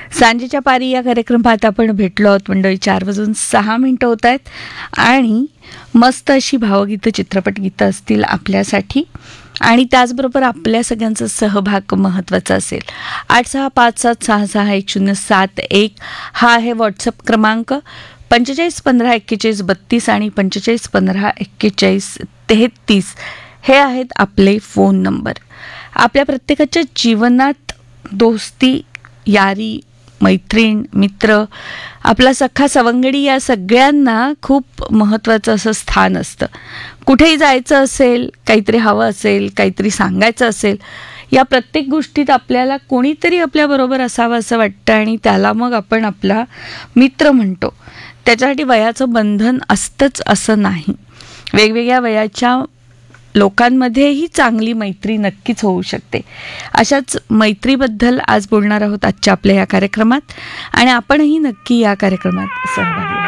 सांजेच्या पारी या कार्यक्रमात आपण भेटलो आहोत मंडळी. 4:06 होत आहेत आणि मस्त अशी भावगीतं, चित्रपट गीतं असतील आपल्यासाठी आणि त्याचबरोबर आपल्या सगळ्यांचा सहभाग महत्त्वाचा असेल. 8657661071 हा आहे व्हॉट्सअप क्रमांक. 45154132 आणि 45154133 हे आहेत आपले फोन नंबर. आपल्या प्रत्येकाच्या जीवनात दोस्ती, यारी, मैत्रीण, मित्र, आपला सख्खा सवंगडी या सगळ्यांना खूप महत्त्वाचं असं स्थान असतं. कुठेही जायचं असेल, काहीतरी हवं असेल, काहीतरी सांगायचं असेल, या प्रत्येक गोष्टीत आपल्याला कोणीतरी आपल्याबरोबर असावं असं वाटतं आणि त्याला मग आपण आपला मित्र म्हणतो. त्याच्यासाठी वयाचं बंधन असतंच असं नाही. वेगवेगळ्या वयाच्या लोकांमध्येही चांगली मैत्री नक्कीच होऊ शकते. अशाच मैत्रीबद्दल आज बोलणार आहोत आजच्या आपल्या या कार्यक्रमात आणि आपणही नक्की या कार्यक्रमात सहभागी